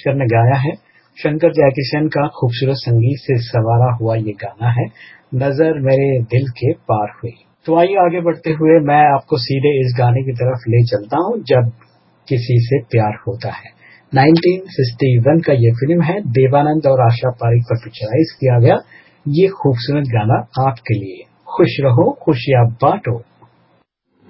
मंगेशकर ने गाया है। शंकर जयकिशन का खूबसूरत संगीत से संवारा हुआ ये गाना है, नजर मेरे दिल के पार हुई। तो आइए आगे बढ़ते हुए मैं आपको सीधे इस गाने की तरफ ले चलता हूं, जब किसी से प्यार होता है। 1961 का ये फिल्म है, देवानंद और आशा पारिक पर पिक्चराइज किया गया ये खूबसूरत गाना आपके लिए। खुश रहो खुशियां बांटो।